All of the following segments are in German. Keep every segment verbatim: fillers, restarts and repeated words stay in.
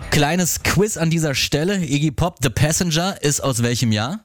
Kleines Quiz an dieser Stelle. Iggy Pop, The Passenger, ist aus welchem Jahr?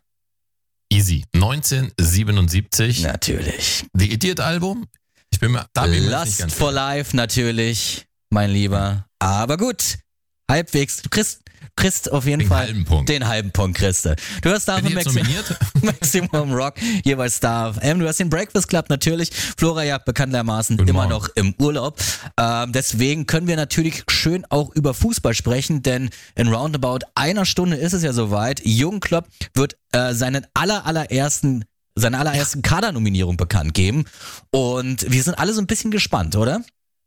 Easy. neunzehnhundertsiebenundsiebzig. Natürlich. The Idiot-Album? Ich bin mir, da bin ich mir nicht Lust ganz for Life, natürlich, mein Lieber. Aber gut, halbwegs. Du kriegst, kriegst auf jeden Den Fall halben Punkt. den halben Punkt, kriegst du. Du hast da Bin von ich jetzt Maxi- nominiert? Maximum Rock, jeweils Star F M. Du hast den Breakfast Club natürlich. Flora ja bekanntermaßen Guten immer Morgen. noch im Urlaub. Ähm, deswegen können wir natürlich schön auch über Fußball sprechen, denn in roundabout einer Stunde ist es ja soweit. Jürgen Klopp wird äh, seinen aller, allerersten, seine allerersten Kadernominierung bekannt geben. Und wir sind alle so ein bisschen gespannt, oder?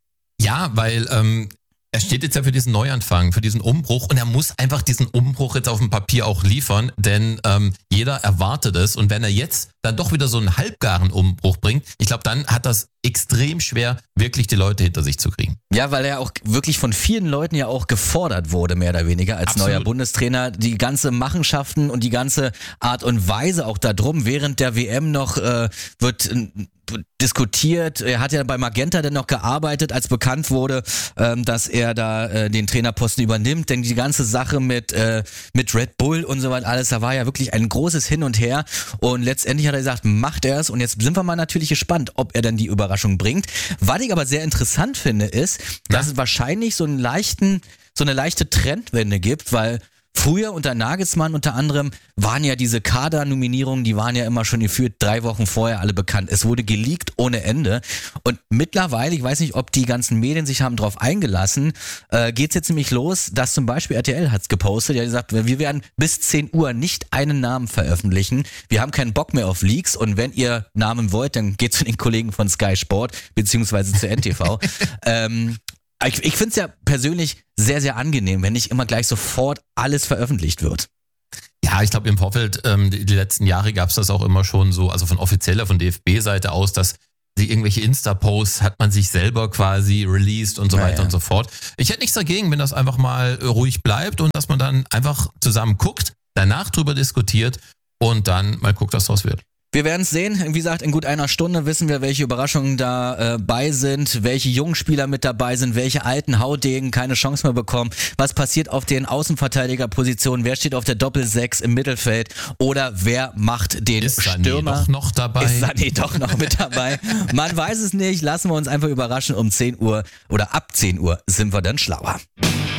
Ja, weil ähm, er steht jetzt ja für diesen Neuanfang, für diesen Umbruch und er muss einfach diesen Umbruch jetzt auf dem Papier auch liefern, denn ähm, jeder erwartet es und wenn er jetzt dann doch wieder so einen halbgaren Umbruch bringt, ich glaube, dann hat das extrem schwer, wirklich die Leute hinter sich zu kriegen. Ja, weil er auch wirklich von vielen Leuten ja auch gefordert wurde, mehr oder weniger, als Absolut. neuer Bundestrainer. Die ganze Machenschaften und die ganze Art und Weise auch da drum, während der W M noch äh, wird äh, diskutiert. Er hat ja bei Magenta dann noch gearbeitet, als bekannt wurde, ähm, dass er da äh, den Trainerposten übernimmt. Denn die ganze Sache mit äh, mit Red Bull und so weiter alles, da war ja wirklich ein großes Hin und Her. Und letztendlich hat er gesagt, macht er es. Und jetzt sind wir mal natürlich gespannt, ob er dann die Überraschung bringt. Was ich aber sehr interessant finde, ist, dass Ja. es wahrscheinlich so einen leichten, so eine leichte Trendwende gibt, weil früher unter Nagelsmann unter anderem waren ja diese Kadernominierungen, die waren ja immer schon geführt drei Wochen vorher alle bekannt. Es wurde geleakt ohne Ende. Und mittlerweile, ich weiß nicht, ob die ganzen Medien sich haben drauf eingelassen, äh, geht's jetzt nämlich los, dass zum Beispiel R T L hat's gepostet, die hat gesagt, wir werden bis zehn Uhr nicht einen Namen veröffentlichen. Wir haben keinen Bock mehr auf Leaks und wenn ihr Namen wollt, dann geht zu den Kollegen von Sky Sport beziehungsweise zu N T V. ähm, Ich, ich finde es ja persönlich sehr, sehr angenehm, wenn nicht immer gleich sofort alles veröffentlicht wird. Ja, ich glaube im Vorfeld, ähm, die, die letzten Jahre gab es das auch immer schon so, also von offizieller, von D F B-Seite aus, dass die irgendwelche Insta-Posts hat man sich selber quasi released und so Ja, weiter ja. und so fort. Ich hätte nichts dagegen, wenn das einfach mal ruhig bleibt und dass man dann einfach zusammen guckt, danach drüber diskutiert und dann mal guckt, was draus wird. Wir werden es sehen. Wie gesagt, in gut einer Stunde wissen wir, welche Überraschungen dabei äh, sind, welche jungen Spieler mit dabei sind, welche alten Haudegen keine Chance mehr bekommen, was passiert auf den Außenverteidigerpositionen, wer steht auf der Doppelsechs im Mittelfeld oder wer macht den Ist Sané Stürmer. doch noch dabei? Ist Sané doch noch mit dabei? Man weiß es nicht. Lassen wir uns einfach überraschen. Um zehn Uhr oder ab zehn Uhr sind wir dann schlauer.